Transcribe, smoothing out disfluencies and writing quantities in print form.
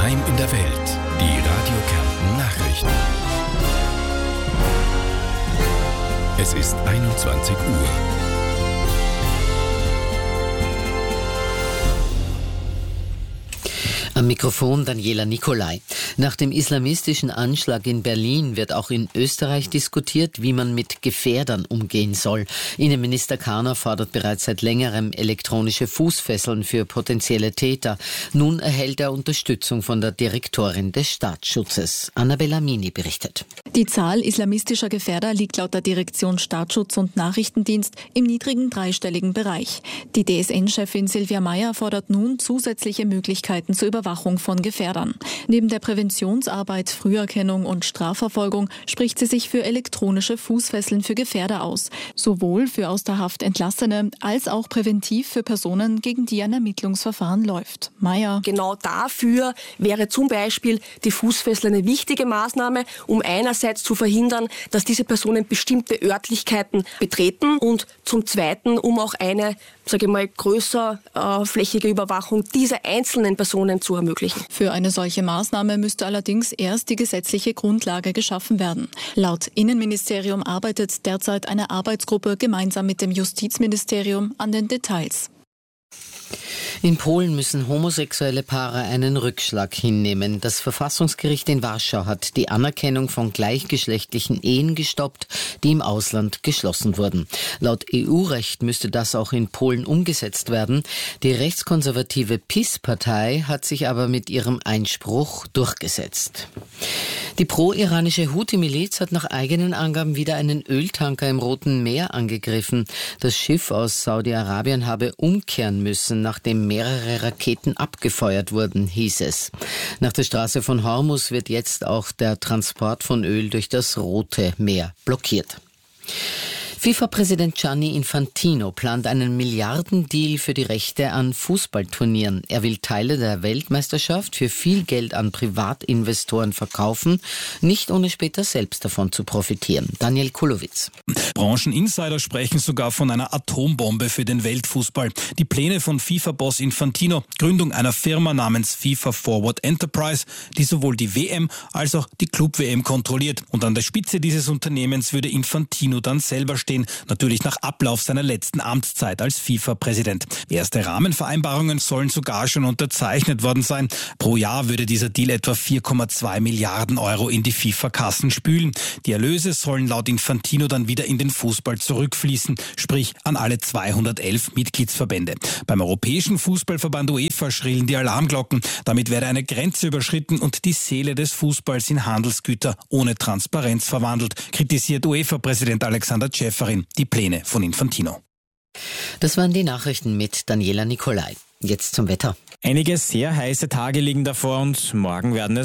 Daheim in der Welt. Die Radio Kärnten Nachrichten. Es ist 21 Uhr. Am Mikrofon Daniela Nicolai. Nach dem islamistischen Anschlag in Berlin wird auch in Österreich diskutiert, wie man mit Gefährdern umgehen soll. Innenminister Karner fordert bereits seit längerem elektronische Fußfesseln für potenzielle Täter. Nun erhält er Unterstützung von der Direktorin des Staatsschutzes. Annabella Mini berichtet. Die Zahl islamistischer Gefährder liegt laut der Direktion Staatsschutz und Nachrichtendienst im niedrigen dreistelligen Bereich. Die DSN-Chefin Silvia Meyer fordert nun zusätzliche Möglichkeiten zur Überwachung von Gefährdern. Neben der Präventionsarbeit, Früherkennung und Strafverfolgung spricht sie sich für elektronische Fußfesseln für Gefährder aus. Sowohl für aus der Haft Entlassene als auch präventiv für Personen, gegen die ein Ermittlungsverfahren läuft. Meyer. Genau dafür wäre zum Beispiel die Fußfessel eine wichtige Maßnahme, um einerseits zu verhindern, dass diese Personen bestimmte Örtlichkeiten betreten und zum Zweiten, um auch eine, größerflächige Überwachung dieser einzelnen Personen zu ermöglichen. Für eine solche Maßnahme müsste allerdings erst die gesetzliche Grundlage geschaffen werden. Laut Innenministerium arbeitet derzeit eine Arbeitsgruppe gemeinsam mit dem Justizministerium an den Details. In Polen müssen homosexuelle Paare einen Rückschlag hinnehmen. Das Verfassungsgericht in Warschau hat die Anerkennung von gleichgeschlechtlichen Ehen gestoppt, die im Ausland geschlossen wurden. Laut EU-Recht müsste das auch in Polen umgesetzt werden. Die rechtskonservative PiS-Partei hat sich aber mit ihrem Einspruch durchgesetzt. Die pro-iranische Houthi-Miliz hat nach eigenen Angaben wieder einen Öltanker im Roten Meer angegriffen. Das Schiff aus Saudi-Arabien habe umkehren müssen, nachdem mehrere Raketen abgefeuert wurden, hieß es. Nach der Straße von Hormuz wird jetzt auch der Transport von Öl durch das Rote Meer blockiert. FIFA-Präsident Gianni Infantino plant einen Milliardendeal für die Rechte an Fußballturnieren. Er will Teile der Weltmeisterschaft für viel Geld an Privatinvestoren verkaufen, nicht ohne später selbst davon zu profitieren. Daniel Kulowitz. Brancheninsider sprechen sogar von einer Atombombe für den Weltfußball. Die Pläne von FIFA-Boss Infantino, Gründung einer Firma namens FIFA Forward Enterprise, die sowohl die WM als auch die Club-WM kontrolliert. Und an der Spitze dieses Unternehmens würde Infantino dann selber stehen, natürlich nach Ablauf seiner letzten Amtszeit als FIFA-Präsident. Erste Rahmenvereinbarungen sollen sogar schon unterzeichnet worden sein. Pro Jahr würde dieser Deal etwa 4,2 Milliarden Euro in die FIFA-Kassen spülen. Die Erlöse sollen laut Infantino dann wieder in den Fußball zurückfließen, sprich an alle 211 Mitgliedsverbände. Beim Europäischen Fußballverband UEFA schrillen die Alarmglocken. Damit werde eine Grenze überschritten und die Seele des Fußballs in Handelsgüter ohne Transparenz verwandelt, kritisiert UEFA-Präsident Alexander Ceferin die Pläne von Infantino. Das waren die Nachrichten mit Daniela Nicolai. Jetzt zum Wetter. Einige sehr heiße Tage liegen davor und morgen werden es